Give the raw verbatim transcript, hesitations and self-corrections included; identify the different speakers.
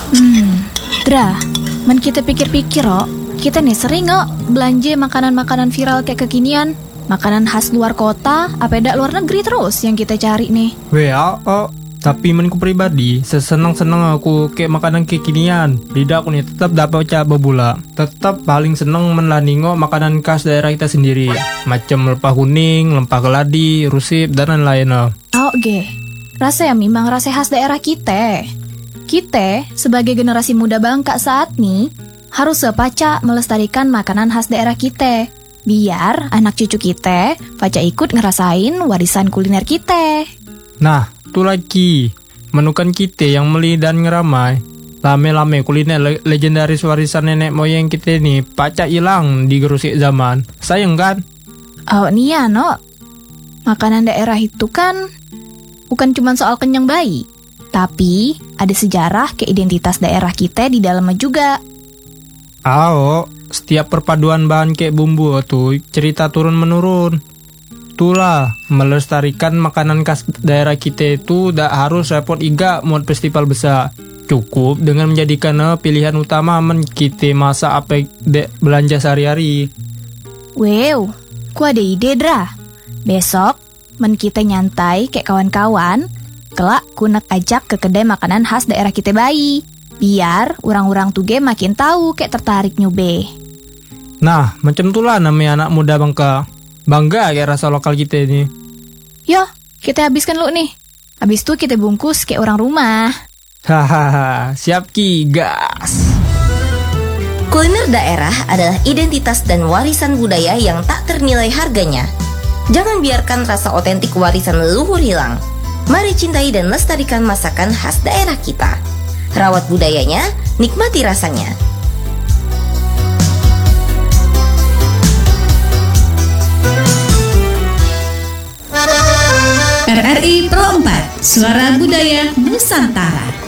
Speaker 1: Hmm, Dra, men kita pikir-pikir oh, kita nih sering nggak belanja makanan-makanan viral kayak kekinian, makanan khas luar kota, apa dak luar negeri terus yang kita cari nih.
Speaker 2: Weh, oh, tapi menku pribadi, sesenang-senang aku kayak makanan kekinian. Lidah aku nih tetap dapat coba bula. Tetap paling seneng menlandingo makanan khas daerah kita sendiri. Macam lempah kuning, lempah keladi, rusip, dan lain-lain.
Speaker 1: Oh, ge. Rasa yang memang rasa khas daerah kita. Kita, sebagai generasi muda bangka saat ini, harus sepaca melestarikan makanan khas daerah kita. Biar anak cucu kita paca ikut ngerasain warisan kuliner kita.
Speaker 2: Nah, tu lagi. Menukan kita yang meli dan ngeramai. Lame-lame kuliner le- legendaris warisan nenek moyang kita ini paca hilang di gerusik zaman. Sayang kan?
Speaker 1: Oh, nih ya, no. Makanan daerah itu kan bukan cuma soal kenyang bayi, tapi ada sejarah ke identitas daerah kita di dalamnya juga.
Speaker 2: Ao, setiap perpaduan bahan kayak bumbu tuh cerita turun-menurun. Itulah, melestarikan makanan khas daerah kita itu tak harus repot iga buat festival besar. Cukup dengan menjadikan pilihan utama men kita masa apa de belanja sehari-hari.
Speaker 1: Wow, ku ada ide, Dra. Besok, men kita nyantai kayak kawan-kawan, kelak ku nak ajak ke kedai makanan khas daerah kita bayi. Biar orang-orang tuge makin tahu kayak tertarik nyobe.
Speaker 2: Nah, macam itulah namanya anak muda Bangka. Bangga kayak rasa lokal kita ini.
Speaker 1: Yo, kita habiskan lu nih. Habis itu kita bungkus kayak orang rumah.
Speaker 2: Hahaha, siap ki, gas.
Speaker 3: Kuliner daerah adalah identitas dan warisan budaya yang tak ternilai harganya. Jangan biarkan rasa otentik warisan leluhur hilang. Mari cintai dan lestarikan masakan khas daerah kita. Rawat budayanya, nikmati rasanya.
Speaker 4: R R I Pro empat, Suara Budaya Nusantara.